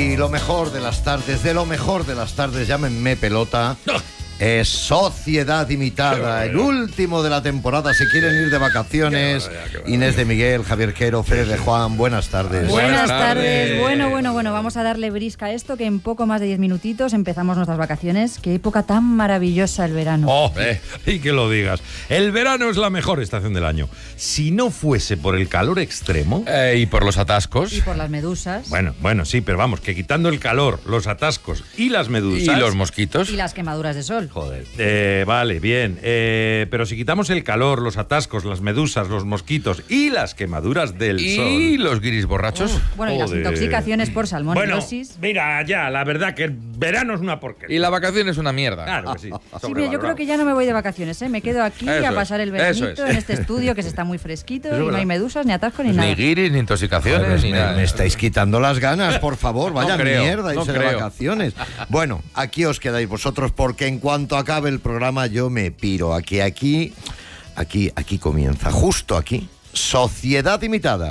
Y lo mejor de las tardes, llámenme pelota, es Sociedad Imitada, el último de la temporada. Se quieren ir de vacaciones. Inés de Miguel, Javier Quero, Fred de Juan, buenas tardes. Buenas tardes. Bueno, vamos a darle brisca a esto, que en poco más de 10 minutitos empezamos nuestras vacaciones. Qué época tan maravillosa el verano. Y que lo digas. El verano es la mejor estación del año. Si no fuese por el calor extremo... y por los atascos. Y por las medusas. Bueno, sí, pero vamos, que quitando el calor, los atascos y las medusas... Y los mosquitos. Y las quemaduras de sol. Joder. Vale, bien. Pero si quitamos el calor, los atascos, las medusas, los mosquitos y las quemaduras del sol... Y los guiris borrachos. Bueno, y las intoxicaciones por salmonelosis. Bueno, mira, ya, la verdad que el verano es una porquería. Y la vacación es una mierda. Claro que sí. Sí, mira, yo creo que ya no me voy de vacaciones, ¿eh? Me quedo aquí a pasar el veranito en este estudio que se está muy fresquito y no hay medusas, ni atascos, ni nada. Ni guiris, ni intoxicaciones, ni nada. Me estáis quitando las ganas, por favor. Vaya mierda, irse de vacaciones. Bueno, aquí os quedáis vosotros, porque en cuanto acabe el programa yo me piro. Aquí comienza, justo aquí, Sociedad Imitada.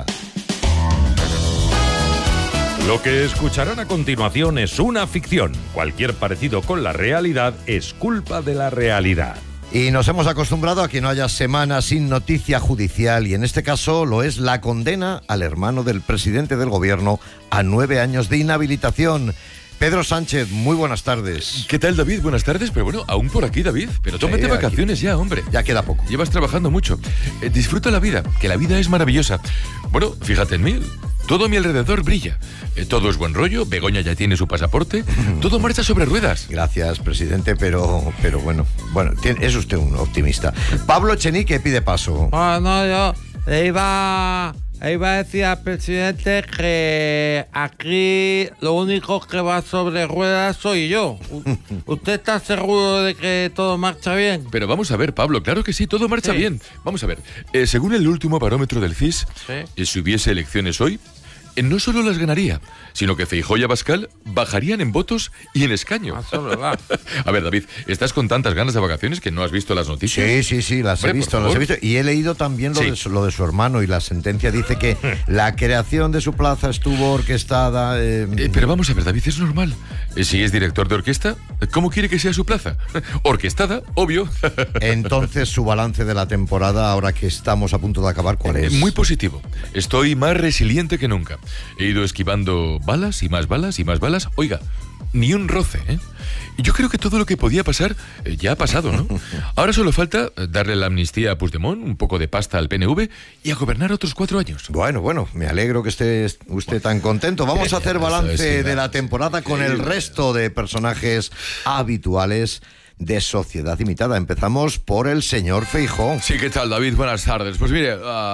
Lo que escucharán a continuación es una ficción. Cualquier parecido con la realidad es culpa de la realidad. Y nos hemos acostumbrado a que no haya semana sin noticia judicial, y en este caso lo es la condena al hermano del presidente del gobierno a 9 años de inhabilitación. Pedro Sánchez, muy buenas tardes. ¿Qué tal, David? Buenas tardes, pero bueno, aún por aquí, David. Pero tómate vacaciones ya, hombre. Ya queda poco. Llevas trabajando mucho. Disfruta la vida, que la vida es maravillosa. Bueno, fíjate en mí. Todo a mi alrededor brilla. Todo es buen rollo, Begoña ya tiene su pasaporte, todo marcha sobre ruedas. Gracias, presidente, pero bueno, es usted un optimista. Pablo Echenique pide paso. Yo iba a decir al presidente que aquí lo único que va sobre ruedas soy yo. ¿Usted está seguro de que todo marcha bien? Pero vamos a ver, Pablo, claro que sí, todo marcha bien. Vamos a ver, según el último barómetro del CIS, si hubiese elecciones hoy, no solo las ganaría, sino que Feijóo y Abascal bajarían en votos y en escaño. A ver, David, estás con tantas ganas de vacaciones que no has visto las noticias. Sí, las he visto. Y he leído también lo de su hermano, y la sentencia dice que la creación de su plaza estuvo orquestada... Pero vamos a ver, David, es normal. Si es director de orquesta, ¿cómo quiere que sea su plaza? Orquestada, obvio. Entonces, su balance de la temporada, ahora que estamos a punto de acabar, ¿cuál es? Muy positivo. Estoy más resiliente que nunca. He ido esquivando balas y más balas y más balas. Oiga, ni un roce, ¿eh? Yo creo que todo lo que podía pasar ya ha pasado, ¿no? Ahora solo falta darle la amnistía a Puigdemont, un poco de pasta al PNV y a gobernar otros 4 años. Bueno, me alegro que esté usted tan contento. Vamos a hacer balance de la temporada con el resto de personajes habituales de Sociedad Imitada. Empezamos por el señor Feijóo. Sí, ¿qué tal, David? Buenas tardes. Pues mire,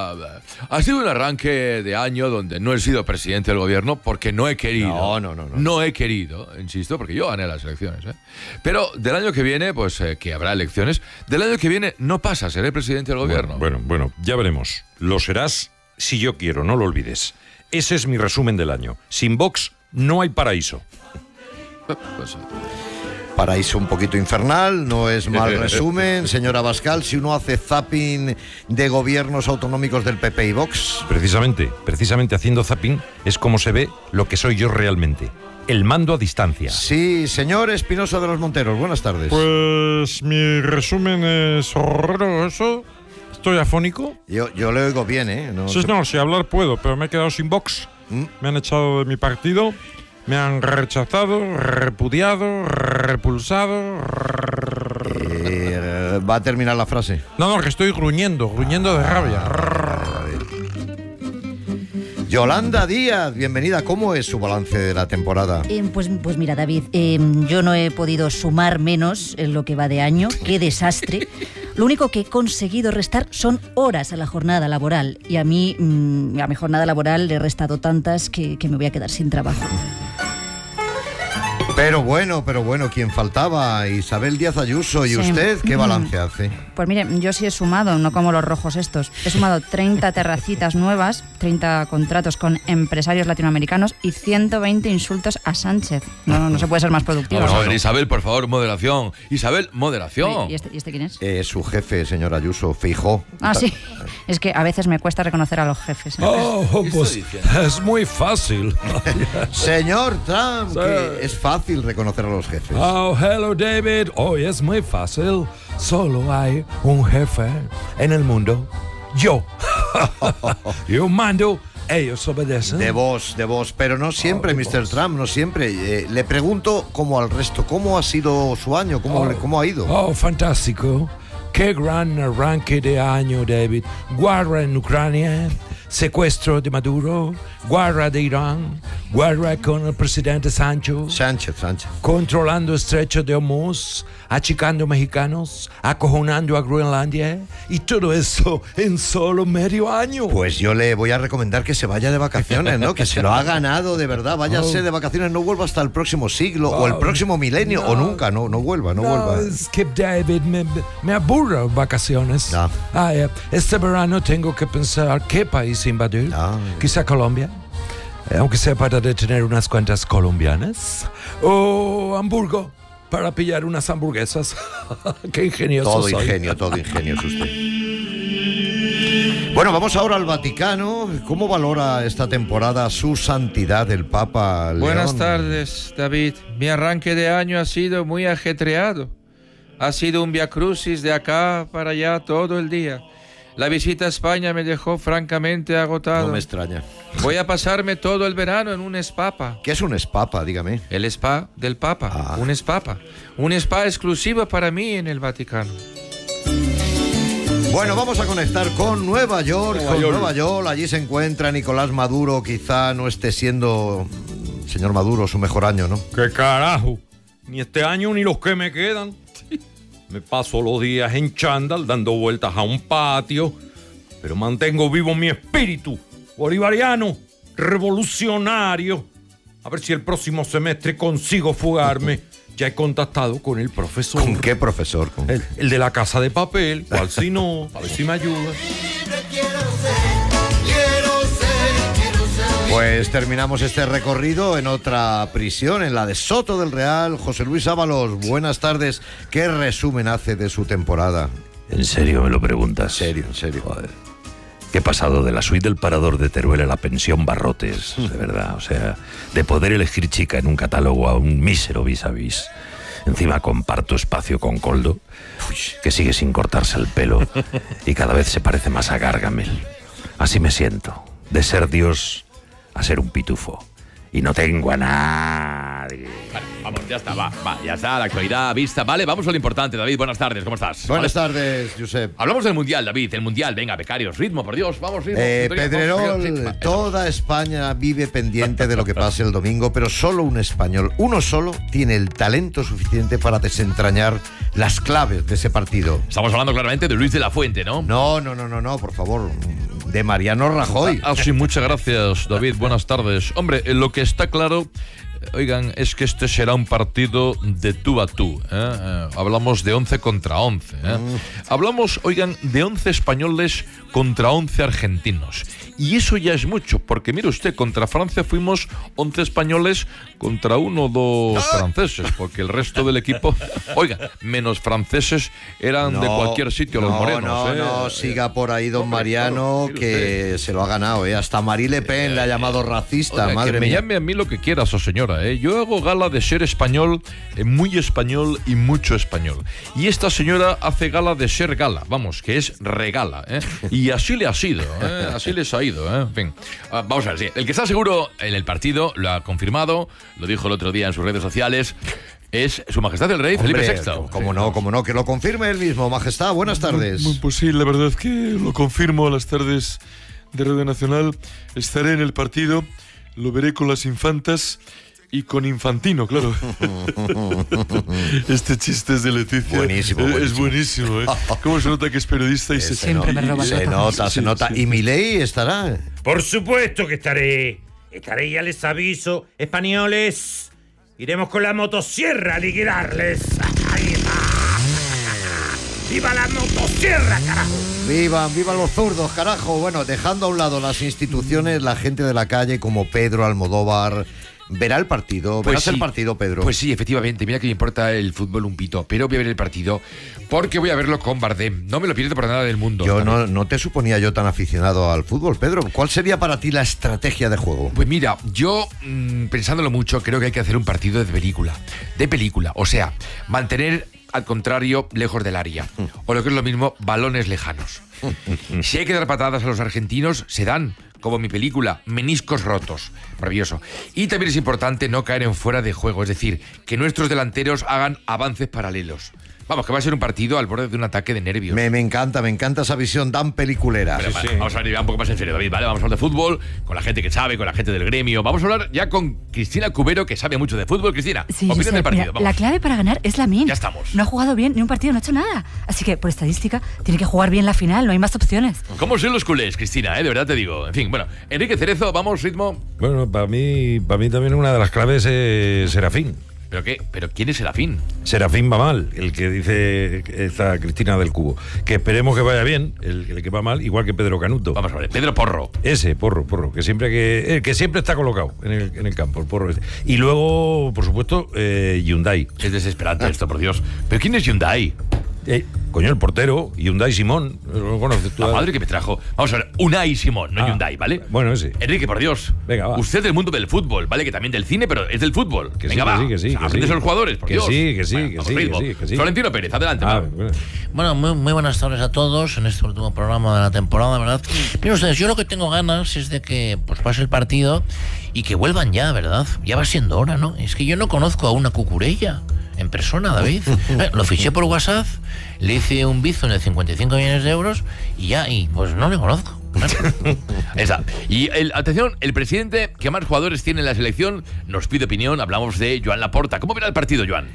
ha sido un arranque de año donde no he sido presidente del gobierno porque no he querido. No. No he querido, insisto, porque yo gané las elecciones, ¿eh? Pero del año que viene, pues que habrá elecciones, del año que viene no pasa, seré presidente del gobierno. Bueno, ya veremos. Lo serás si yo quiero, no lo olvides. Ese es mi resumen del año. Sin Vox no hay paraíso. Pues, Paraíso un poquito infernal, no es mal resumen. Señor Abascal, si uno hace zapping de gobiernos autonómicos del PP y Vox... Precisamente haciendo zapping es como se ve lo que soy yo realmente. El mando a distancia. Sí, señor Espinosa de los Monteros, buenas tardes. Pues mi resumen es horroroso. ¿Estoy afónico? Yo le oigo bien, ¿eh? Si hablar puedo, pero me he quedado sin Vox. Me han echado de mi partido. Me han rechazado, repudiado, repulsado. ¿Va a terminar la frase? No, que estoy gruñendo de rabia. Yolanda Díaz, bienvenida. ¿Cómo es su balance de la temporada? Pues mira, David, yo no he podido sumar menos en lo que va de año. ¡Qué desastre! Lo único que he conseguido restar son horas a la jornada laboral. Y a mí, a mi jornada laboral le he restado tantas que me voy a quedar sin trabajo. Pero bueno, ¿quién faltaba? Isabel Díaz Ayuso. ¿Y sí. usted qué balance hace? Pues mire, yo sí he sumado, no como los rojos estos. He sumado 30 terracitas nuevas, 30 contratos con empresarios latinoamericanos y 120 insultos a Sánchez. No se puede ser más productivo. Vamos a ver, Isabel, por favor, moderación. Isabel, moderación. ¿Y este quién es? Su jefe, señor Ayuso, Feijóo. Ah, sí. Es que a veces me cuesta reconocer a los jefes. Pues es muy fácil. Señor Trump, que es fácil reconocer a los jefes. Oh, hello, David. Hoy es muy fácil. Solo hay un jefe en el mundo. Yo. Yo mando, ellos obedecen. De vos, pero no siempre, Mr. Trump, no siempre. Le pregunto, como al resto, ¿cómo ha sido su año? ¿Cómo ha ido? Oh, fantástico. Qué gran arranque de año, David. Guerra en Ucrania, secuestro de Maduro, guerra de Irán, guerra con el presidente Sánchez, controlando estrecho de Hormuz, achicando mexicanos, acojonando a Groenlandia, y todo eso en solo medio año. Pues yo le voy a recomendar que se vaya de vacaciones, ¿no? Que se lo ha ganado de verdad. Váyase de vacaciones, no vuelva hasta el próximo siglo o el próximo milenio o nunca, no vuelva. Es que, David, me aburro vacaciones. Este verano tengo que pensar qué país invadir. Quizá Colombia, aunque sea para detener unas cuantas colombianas, o Hamburgo para pillar unas hamburguesas. Qué ingenioso todo soy. Todo ingenio es usted. Bueno, vamos ahora al Vaticano. ¿Cómo valora esta temporada su santidad el Papa León? Buenas tardes, David. Mi arranque de año ha sido muy ajetreado. Ha sido un viacrucis de acá para allá todo el día. La visita a España me dejó francamente agotado. No me extraña. Voy a pasarme todo el verano en un espapa. ¿Qué es un espapa? Dígame. El spa del Papa. Un espapa. Un spa exclusivo para mí en el Vaticano. Bueno, vamos a conectar con Nueva York. Nueva York. Allí se encuentra Nicolás Maduro. Quizá no esté siendo, señor Maduro, su mejor año, ¿no? ¡Qué carajo! Ni este año ni los que me quedan. Me paso los días en chándal dando vueltas a un patio, pero mantengo vivo mi espíritu bolivariano, revolucionario. A ver si el próximo semestre consigo fugarme. Ya he contactado con el profesor. ¿Con qué profesor? El de la Casa de Papel. ¿Cuál si no? A ver si me ayuda. Pues terminamos este recorrido en otra prisión, en la de Soto del Real. José Luis Ábalos, buenas tardes. ¿Qué resumen hace de su temporada? ¿En serio me lo preguntas? En serio. Joder. ¿Qué he pasado de la suite del Parador de Teruel a la pensión Barrotes? De verdad, o sea, de poder elegir chica en un catálogo a un mísero vis-a-vis. Encima comparto espacio con Coldo, que sigue sin cortarse el pelo y cada vez se parece más a Gargamel. Así me siento, de ser Dios a ser un pitufo. Y no tengo a nadie. Vale, vamos, ya está, ya está, la actualidad vista. Vale, vamos a lo importante, David, buenas tardes, ¿cómo estás? Buenas tardes, Josep. Hablamos del Mundial, David, el Mundial, venga, becarios, ritmo, por Dios, vamos, ritmo. Pedrerol, toda España vive pendiente de lo que pase el domingo, pero solo un español, uno solo, tiene el talento suficiente para desentrañar las claves de ese partido. Estamos hablando claramente de Luis de la Fuente, ¿no? No, por favor, de Mariano Rajoy. Sí, muchas gracias, David, buenas tardes. Hombre, lo que está claro, oigan, es que este será un partido de tú a tú. Hablamos de 11 contra 11. Hablamos, oigan, de 11 españoles contra 11 argentinos. Y eso ya es mucho, porque mire usted, contra Francia fuimos 11 españoles contra 1 o 2 franceses, porque el resto del equipo, oiga, menos franceses eran de cualquier sitio, los morenos. No siga por ahí, don Mariano, que se lo ha ganado, Hasta Marie Le Pen le ha llamado racista, oiga, madre que me mía. llame a mí lo que quiera esa señora, Yo hago gala de ser español, muy español y mucho español. Y esta señora hace gala de ser gala, vamos, que es regala, Y así le ha sido, así les ha ido, En fin, vamos a ver, sí. El que está seguro en el partido, lo ha confirmado, lo dijo el otro día en sus redes sociales, es Su Majestad el Rey Felipe VI. Cómo no, que lo confirme él mismo. Majestad, buenas tardes. Pues sí, la verdad es que lo confirmo a las tardes de Radio Nacional. Estaré en el partido, lo veré con las infantas y con Infantino, claro. Este chiste es de Leticia. Buenísimo. Es buenísimo, ¿Cómo se nota que es periodista y Siempre me roba se nota. ¿Y Milei estará? Por supuesto que estaré. Estaré, ya les aviso, españoles. Iremos con la motosierra a liquidarles. ¡Viva la motosierra, carajo! ¡Vivan los zurdos, carajo! Bueno, dejando a un lado las instituciones, la gente de la calle como Pedro Almodóvar... ¿Verá el partido? ¿Verás el partido, Pedro? Pues sí, efectivamente. Mira que me importa el fútbol un pito, pero voy a ver el partido porque voy a verlo con Bardem. No me lo pierdo por nada del mundo. Yo no te suponía yo tan aficionado al fútbol, Pedro. ¿Cuál sería para ti la estrategia de juego? Pues mira, yo, pensándolo mucho, creo que hay que hacer un partido de película. De película. O sea, mantener al contrario lejos del área. O lo que es lo mismo, balones lejanos. Si hay que dar patadas a los argentinos, se dan. Como mi película, meniscos rotos. Maravilloso. Y también es importante no caer en fuera de juego, es decir, que nuestros delanteros hagan avances paralelos. Vamos, que va a ser un partido al borde de un ataque de nervios. Me encanta esa visión tan peliculera. Pero, vamos a hablar un poco más en serio, David, ¿vale? Vamos a hablar de fútbol, con la gente que sabe, con la gente del gremio. Vamos a hablar ya con Cristina Cubero, que sabe mucho de fútbol. Cristina, opinión del partido. Mira, la clave para ganar es Lamine. Ya estamos. No ha jugado bien ni un partido, no ha hecho nada. Así que, por estadística, tiene que jugar bien la final, no hay más opciones. ¿Cómo son los culés, Cristina? De verdad te digo. En fin, bueno, Enrique Cerezo, vamos, ritmo. Bueno, para mí también una de las claves es Serafín. ¿Pero qué? ¿Pero quién es Serafín? Serafín va mal, el que dice esta Cristina del Cubo. Que esperemos que vaya bien, el que va mal, igual que Pedro Canuto. Vamos a ver, Pedro Porro. Ese, Porro, que siempre está colocado en el campo, el Porro ese. Y luego, por supuesto, Hyundai. Es desesperante esto, por Dios. ¿Pero quién es Hyundai? Coño, el portero, Hyundai Simón. ¿Lo conoces tú? La madre que me trajo. Vamos a ver, Unai Simón, no Hyundai, ¿vale? Bueno, ese. Enrique, por Dios. Venga, va. Usted del mundo del fútbol, ¿vale? Que también del cine, pero es del fútbol. Que venga, va. Que sí. Aprendes a los jugadores, por Dios. Que sí. Florentino Pérez, adelante. Bueno, muy buenas tardes a todos en este último programa de la temporada, ¿verdad? Miren ustedes, yo lo que tengo ganas es de que pues pase el partido y que vuelvan ya, ¿verdad? Ya va siendo hora, ¿no? Es que yo no conozco a una Cucurella en persona, David. Lo fiché por WhatsApp, le hice un bizum de 55 millones de euros y pues no le conozco. Esa. Y atención, el presidente que más jugadores tiene en la selección nos pide opinión. Hablamos de Joan Laporta. ¿Cómo verá el partido, Joan?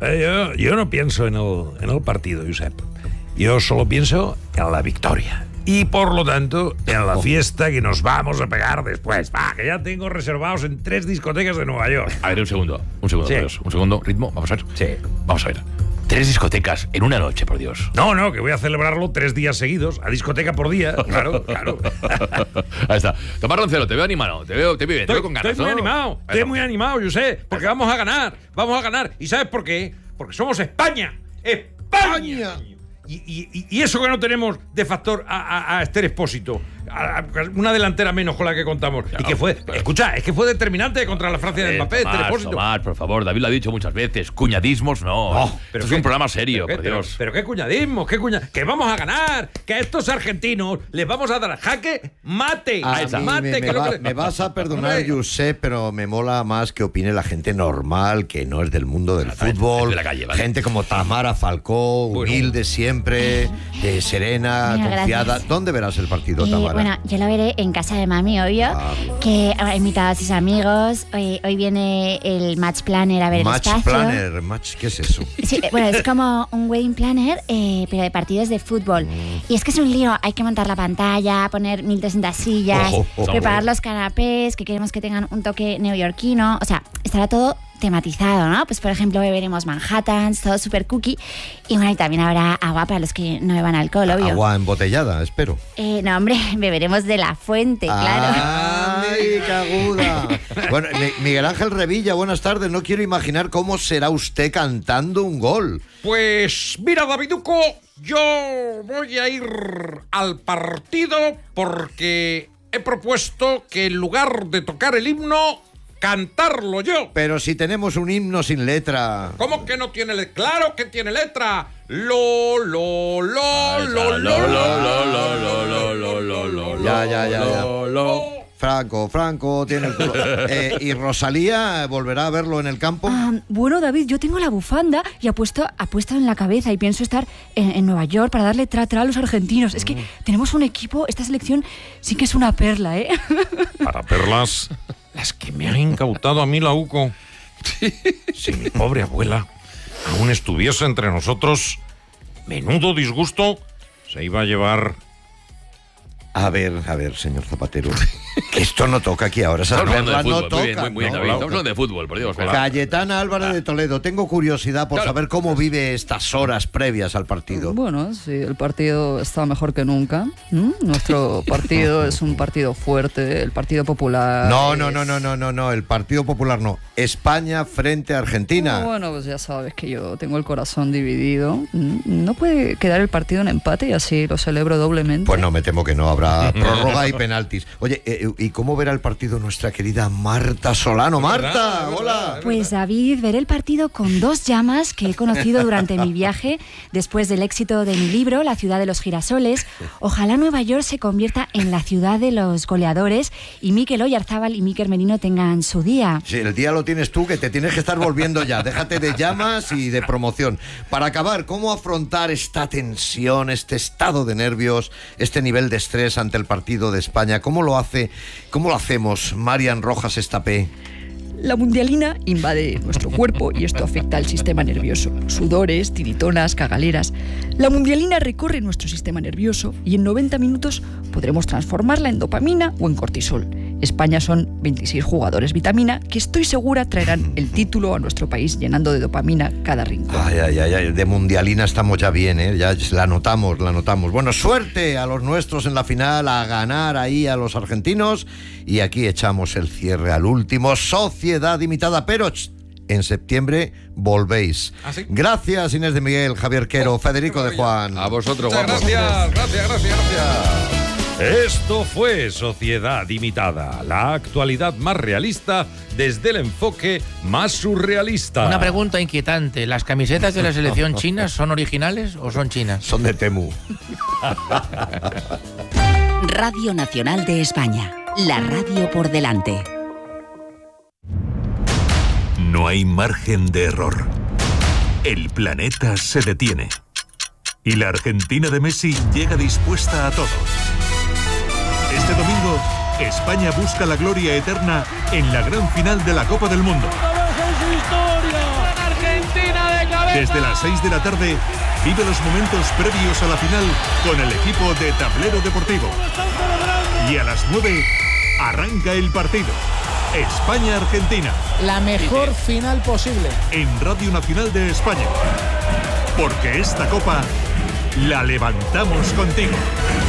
Yo no pienso en el partido, Josep. Yo solo pienso en la victoria. Y por lo tanto, en la fiesta que nos vamos a pegar después. Que ya tengo reservados en 3 discotecas de Nueva York. A ver, un segundo, sí. Dios. Un segundo, ritmo, vamos a ver. Sí. Vamos a ver. 3 discotecas en una noche, por Dios. No, que voy a celebrarlo 3 días seguidos, a discoteca por día. Claro. Ahí está. Tomás Roncero, te veo animado, te veo bien, te veo con ganas. Estoy muy animado, yo sé, porque vamos a ganar. ¿Y sabes por qué? Porque somos España. ¡España! Y eso que no tenemos de factor a Esther Expósito, una delantera menos con la que contamos. Claro, y que fue, escucha, es que fue determinante contra la Francia de Mbappé, Esther Expósito. Tomás, por favor, David lo ha dicho muchas veces, cuñadismos no. Pero es un programa serio, por Dios. Pero qué cuñadismo, que vamos a ganar, que a estos argentinos les vamos a dar jaque mate. Me vas a perdonar, Josep, pero me mola más que opine la gente normal, que no es del mundo del fútbol. De la calle, ¿vale? Gente como Tamara Falcó, humilde siempre, serena, confiada. Gracias. ¿Dónde verás el partido, Tamara? Bueno, yo lo veré en casa de mami, obvio, que ha invitado a sus amigos. Hoy viene el Match Planner a ver el espacio. Match Planner, ¿qué es eso? Sí, bueno, es como un wedding planner, pero de partidos de fútbol. Y es que es un lío, hay que montar la pantalla, poner 1200 sillas, preparar los canapés, que queremos que tengan un toque neoyorquino. O sea, estará todo tematizado, ¿no? Pues por ejemplo, beberemos Manhattans, todo súper cookie. Y bueno, y también habrá agua para los que no beban alcohol, obvio. Agua embotellada, espero. No, hombre, beberemos de la fuente, claro. ¡Ay, qué aguda! Bueno, Miguel Ángel Revilla, buenas tardes. No quiero imaginar cómo será usted cantando un gol. Pues mira, Daviduco, yo voy a ir al partido porque he propuesto que en lugar de tocar el himno, cantarlo yo. Pero si tenemos un himno sin letra. ¿Cómo que no tiene letra? ¡Claro que tiene letra! Ya. Franco tiene el culo. ¿Y Rosalía volverá a verlo en el campo? Bueno, David, yo tengo la bufanda y apuesto en la cabeza y pienso estar en Nueva York para darle tra a los argentinos. Es que tenemos un equipo, esta selección sí que es una perla, ¿eh? Para perlas, las que me han incautado a mí la UCO. Si mi pobre abuela aún estuviese entre nosotros, menudo disgusto se iba a llevar. A ver, señor Zapatero. Que esto no toca aquí ahora. Esas perlas no tocan. Muy bien, David. Estamos hablando de fútbol, por Dios. Cayetana Álvarez de Toledo, tengo curiosidad por saber cómo vive estas horas previas al partido. Bueno, sí, el partido está mejor que nunca. Nuestro partido es un partido fuerte, el Partido Popular. No, el Partido Popular no. España frente a Argentina. Bueno, pues ya sabes que yo tengo el corazón dividido. ¿No puede quedar el partido en empate y así lo celebro doblemente? Pues no, me temo que no, habrá prórroga y penaltis. Oye, ¿y cómo verá el partido nuestra querida Marta Solano? ¡Marta! ¡Hola! Pues David, veré el partido con dos llamas que he conocido durante mi viaje después del éxito de mi libro, La ciudad de los girasoles. Ojalá Nueva York se convierta en la ciudad de los goleadores y Mikel Oyarzábal y Mikel Merino tengan su día. Sí, el día lo tienes tú, que te tienes que estar volviendo ya. Déjate de llamas y de promoción. Para acabar, ¿cómo afrontar esta tensión, este estado de nervios, este nivel de estrés ante el partido de España? ¿Cómo lo hacemos, Marian Rojas Estapé? La mundialina invade nuestro cuerpo y esto afecta al sistema nervioso. Sudores, tiritonas, cagaleras. La mundialina recorre nuestro sistema nervioso y en 90 minutos podremos transformarla en dopamina o en cortisol. España son 26 jugadores vitamina que estoy segura traerán el título a nuestro país llenando de dopamina cada rincón. Ay, de mundialina estamos ya bien, ¿eh? Ya la notamos. Bueno, suerte a los nuestros en la final, a ganar ahí a los argentinos, y aquí echamos el cierre al último. Sociedad Imitada, pero en septiembre volvéis. ¿Ah, sí? Gracias, Inés de Miguel, Javier Quero, Federico de Juan. A vosotros, guapos. Gracias. Esto fue Sociedad Imitada, la actualidad más realista desde el enfoque más surrealista. Una pregunta inquietante, ¿las camisetas de la selección china son originales o son chinas? Son de Temu. Radio Nacional de España, la radio por delante. No hay margen de error. El planeta se detiene. Y la Argentina de Messi llega dispuesta a todo. Este domingo, España busca la gloria eterna en la gran final de la Copa del Mundo. Desde las 6 de la tarde, vive los momentos previos a la final con el equipo de Tablero Deportivo. Y a las 9, arranca el partido. España-Argentina. La mejor final posible. En Radio Nacional de España. Porque esta copa la levantamos contigo.